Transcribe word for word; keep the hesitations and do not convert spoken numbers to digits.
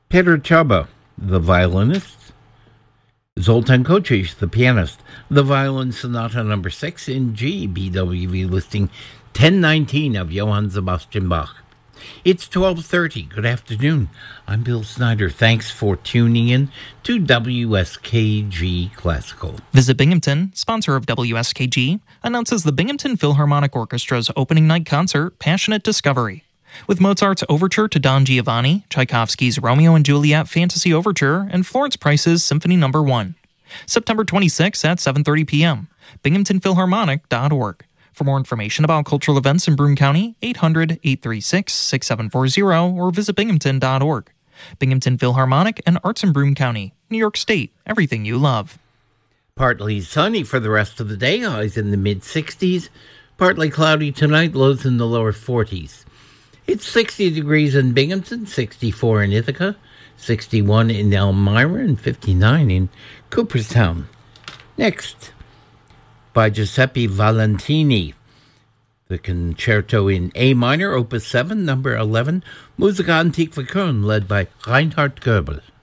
Petr Chaba, the violinist. Zoltan Kočić, the pianist. The Violin Sonata Number six in G, B W V listing ten nineteen of Johann Sebastian Bach. It's twelve thirty. Good afternoon. I'm Bill Snyder. Thanks for tuning in to W S K G Classical. Visit Binghamton, sponsor of W S K G, announces the Binghamton Philharmonic Orchestra's opening night concert, Passionate Discovery. With Mozart's Overture to Don Giovanni, Tchaikovsky's Romeo and Juliet Fantasy Overture, and Florence Price's Symphony Number one. September twenty-sixth at seven thirty p.m. binghamton philharmonic dot org. For more information about cultural events in Broome County, eight hundred, eight three six, six seven four zero or visit binghamton dot org. Binghamton Philharmonic and Arts in Broome County, New York State. Everything you love. Partly sunny for the rest of the day, highs in the mid-sixties. Partly cloudy tonight, lows in the lower forties. It's sixty degrees in Binghamton, sixty-four in Ithaca, sixty-one in Elmira, and fifty-nine in Cooperstown. Next, by Giuseppe Valentini, the Concerto in A minor, Opus seven, number eleven, Musica Antique für Köln, led by Reinhard Goebel.